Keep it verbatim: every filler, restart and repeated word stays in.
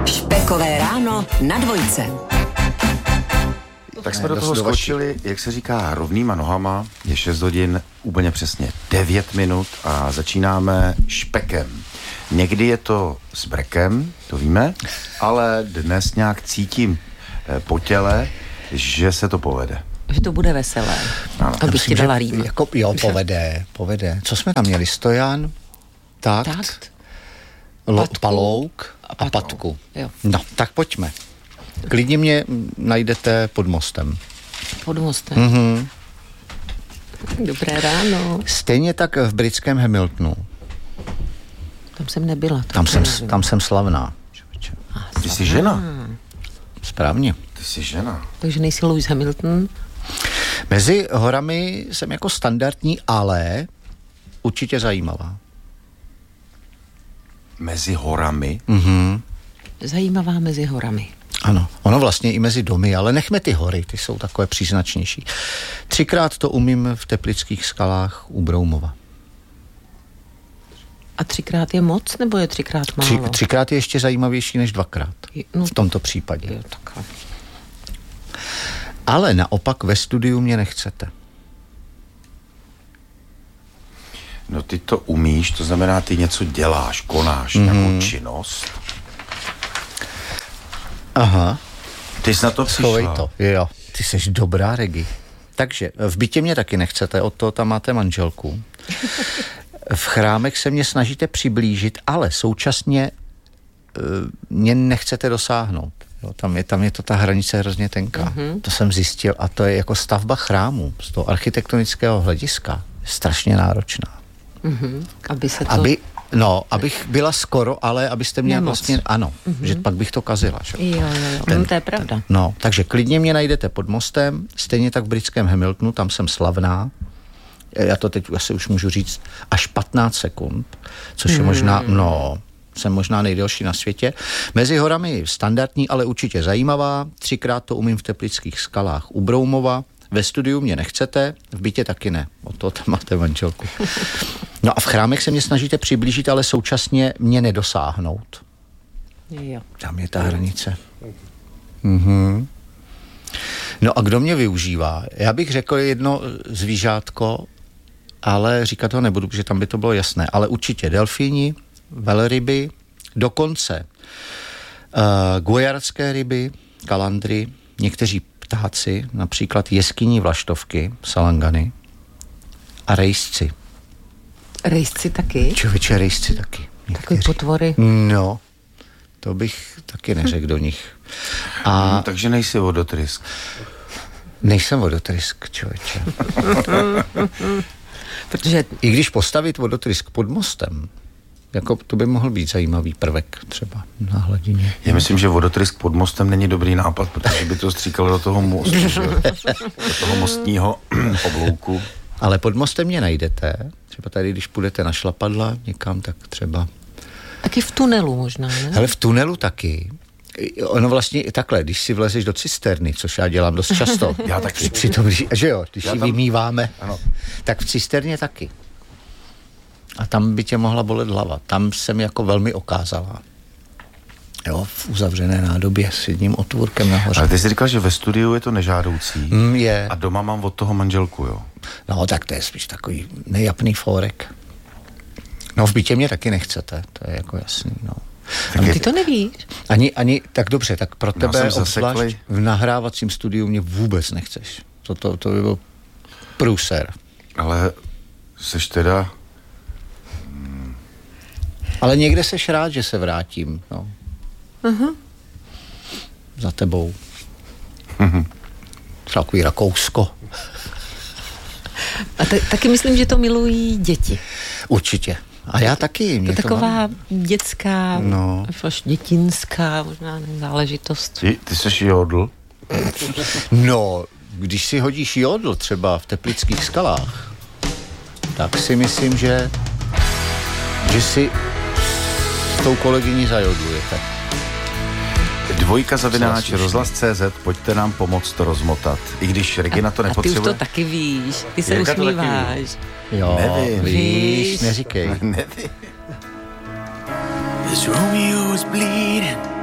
Špekové ráno na dvojce. Tak jsme do toho skočili, jak se říká, rovnýma nohama. Je šest hodin, úplně přesně devět minut a začínáme špekem. Někdy je to s brekem, to víme, ale dnes nějak cítím po těle, že se to povede. Že to bude veselé, ano, abych ti dala rýma. Jako, jo, povede, povede. Co jsme tam měli? Stojan, takt, Takt, lo, patku palouk a, a patku. patku. Jo. No, tak pojďme. Klidně mě najdete pod mostem. Pod mostem. Mhm. Dobré ráno. Stejně tak v britském Hamiltonu. Tam jsem nebyla. Tam jsem, tam jsem slavná. Ah, Ty jsi žena. Správně. Ty jsi žena. Takže nejsi Lewis Hamilton. Mezi horami jsem jako standardní, ale určitě zajímavá. Mezi horami. Mhm. Zajímavá mezi horami. Ano, ono vlastně i mezi domy, ale nechme ty hory, ty jsou takové příznačnější. Třikrát to umím v Teplických skalách u Broumova. A třikrát je moc, nebo je třikrát málo? Tři, třikrát je ještě zajímavější než dvakrát. No, v tomto případě. Jo, takhle. Ale naopak ve studiu mě nechcete. No ty to umíš, to znamená, ty něco děláš, konáš, Mhm. nějakou činnost. Aha. Ty jsi na to přišla. Schovej to, jo. Ty seš dobrá, Regi. Takže v bytě mě taky nechcete, od toho tam máte manželku. V chrámech se mě snažíte přiblížit, ale současně uh, mě nechcete dosáhnout. Jo, tam, je, tam je to ta hranice hrozně tenká. Mm-hmm. To jsem zjistil a to je jako stavba chrámu z toho architektonického hlediska. Strašně náročná. Mm-hmm. Aby se to... Aby, no, abych byla skoro, ale abyste mě Nemoc. vlastně, ano, Mm-hmm. že pak bych to kazila. Že? Jo, jo, jo. Ten- Mm, to je pravda. No, takže klidně mě najdete pod mostem, stejně tak v britském Hamiltonu, tam jsem slavná. Já to teď asi už můžu říct až patnáct sekund, což je možná, no, jsem možná nejdelší na světě. Mezi horami standardní, ale určitě zajímavá. Třikrát to umím v Teplických skalách u Broumova. Ve studiu mě nechcete, v bytě taky ne. O to tam máte manželku. No a v chrámech se mě snažíte přiblížit, ale současně mě nedosáhnout. Jo. Tam je ta hranice. Mhm. No a kdo mě využívá? Já bych řekl jedno zvířátko, ale říkat to nebudu, protože tam by to bylo jasné. Ale určitě delfíni, velryby, dokonce uh, guajarské ryby, kalandry, někteří ptáci, například jeskyní vlaštovky, salangany a rejsci. Rejsci taky? Člověče, rejsci taky. Takový Někteří. potvory. No, to bych taky neřekl do nich. A No, takže nejsi vodotrysk. nejsem vodotrysk, člověče. Protože I když postavit vodotrysk pod mostem, jako to by mohl být zajímavý prvek třeba na hladině. Já myslím, že vodotrysk pod mostem není dobrý nápad, protože by to stříkalo do toho mostu, že? Do toho mostního oblouku. Ale pod mostem mě najdete, třeba tady, když půjdete na šlapadla někam, tak třeba. taky v tunelu možná, ne? Hele, v tunelu taky. Ono vlastně i takhle, když si vlezeš do cisterny, což já dělám dost často. Já taky. Při tom, když, že jo, když Já ji tam- vymýváme, Ano. tak v cisterně taky. A tam by tě mohla bolet hlava. Tam jsem jako velmi okázala. Jo, v uzavřené nádobě s jedním otvůrkem nahoře. Ale ty jsi říkal, že ve studiu je to nežádoucí Mm, je. a doma mám od toho manželku, jo? No, tak to je spíš takový nejapný fórek. No, v bytě mě taky nechcete, to je jako jasný, no. Tak je- Ty to nevíš? Ani, ani, tak dobře, tak pro Já tebe jsem obzvlášť zaseklej. v nahrávacím studiu mě vůbec nechceš. To, to, to by byl průser. Ale seš teda... Ale někde seš rád, že se vrátím, no. Uh-huh. Za tebou. Takový Rakousko. A ta, taky myslím, že to milují děti. Určitě. A já taky. To Mě je taková dětská, No. až dětinská možná záležitost. Ty, ty seš jodl? No, když si hodíš jodl třeba v Teplických skalách, tak si myslím, že že si s tou kolegyní zajodlujete. Dvojka zavináč Slušný. rozhlas tečka cé zet, pojďte nám pomoct to rozmotat. I když Regina to A ty už nepotřebuje. to taky víš. Ty se Jirka to taky usmíváš. Jo, Nevím. víš, Víš. neříkej. Nevím. This Romeo is bleeding.